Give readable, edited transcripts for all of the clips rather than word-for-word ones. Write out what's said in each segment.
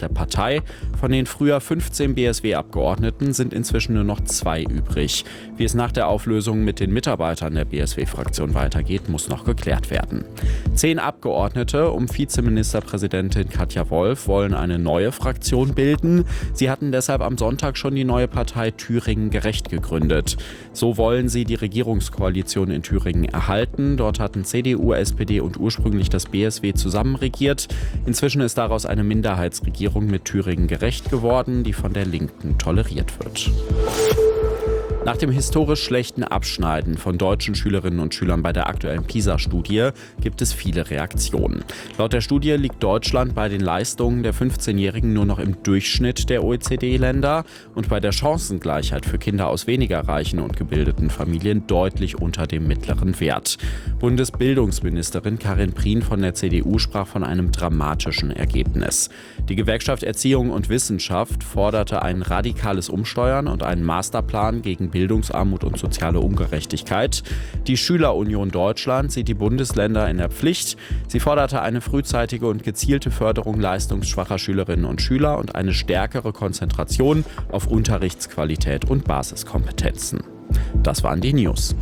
der Partei. Von den früher 15 BSW-Abgeordneten sind inzwischen nur noch 2 übrig. Wie es nach der Auflösung mit den Mitarbeitern der BSW-Fraktion weitergeht, muss noch geklärt werden. 10 Abgeordnete um Vizeministerpräsidentin Katja Wolf wollen eine neue Fraktion bilden. Sie hatten deshalb am Sonntag schon die neue Partei Thüringen gerecht gegründet. So wollen sie die Regierungskoalition in Thüringen erhalten. Dort hatten CDU, SPD und ursprünglich das BSW zusammen regiert. Inzwischen ist daraus eine Minderheitsregierung mit Thüringen gerecht geworden, die von der Linken toleriert wird. Nach dem historisch schlechten Abschneiden von deutschen Schülerinnen und Schülern bei der aktuellen PISA-Studie gibt es viele Reaktionen. Laut der Studie liegt Deutschland bei den Leistungen der 15-Jährigen nur noch im Durchschnitt der OECD-Länder und bei der Chancengleichheit für Kinder aus weniger reichen und gebildeten Familien deutlich unter dem mittleren Wert. Bundesbildungsministerin Karin Prien von der CDU sprach von einem dramatischen Ergebnis. Die Gewerkschaft Erziehung und Wissenschaft forderte ein radikales Umsteuern und einen Masterplan gegen Bildungsarmut und soziale Ungerechtigkeit. Die Schülerunion Deutschland sieht die Bundesländer in der Pflicht. Sie forderte eine frühzeitige und gezielte Förderung leistungsschwacher Schülerinnen und Schüler und eine stärkere Konzentration auf Unterrichtsqualität und Basiskompetenzen. Das waren die News.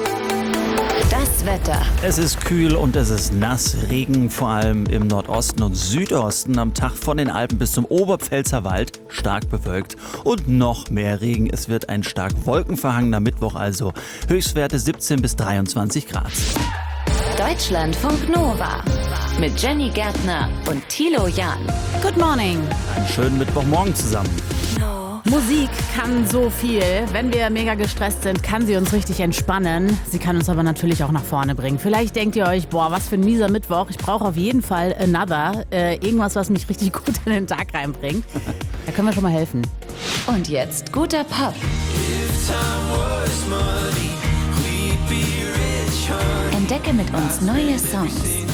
Das Wetter. Es ist kühl und es ist nass. Regen vor allem im Nordosten und Südosten. Am Tag von den Alpen bis zum Oberpfälzer Wald stark bewölkt und noch mehr Regen. Es wird ein stark wolkenverhangener Mittwoch, also Höchstwerte 17 bis 23 Grad. Deutschlandfunk Nova mit Jenny Gärtner und Thilo Jahn. Good morning. Einen schönen Mittwochmorgen zusammen. Musik kann so viel. Wenn wir mega gestresst sind, kann sie uns richtig entspannen. Sie kann uns aber natürlich auch nach vorne bringen. Vielleicht denkt ihr euch, boah, was für ein mieser Mittwoch. Ich brauche auf jeden Fall Another. Irgendwas, was mich richtig gut in den Tag reinbringt. Da können wir schon mal helfen. Und jetzt guter Pop. Entdecke mit uns neue Songs.